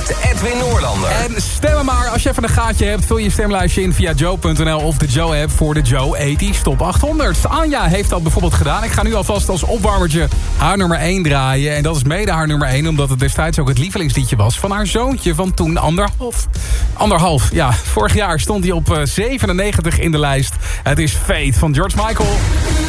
met Edwin Noorlander. En stemmen maar, als je even een gaatje hebt, vul je stemlijstje in via Joe.nl of de Joe-app voor de Joe 80's Top 800. Anja heeft dat bijvoorbeeld gedaan. Ik ga nu alvast als opwarmertje haar nummer 1 draaien. En dat is mede haar nummer 1, omdat het destijds ook het lievelingsliedje was van haar zoontje van toen anderhalf. Ja, vorig jaar stond hij op 97 in de lijst. Het is Fate van George Michael.